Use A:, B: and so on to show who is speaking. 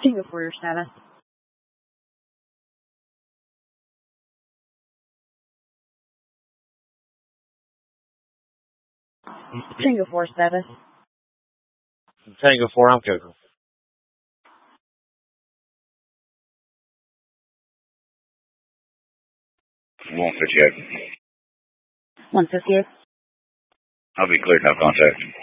A: Tango 4, your status. Tango 4 status.
B: Tango 4, I'm Coco.
C: 158.
A: 158.
C: I'll be cleared to have contact.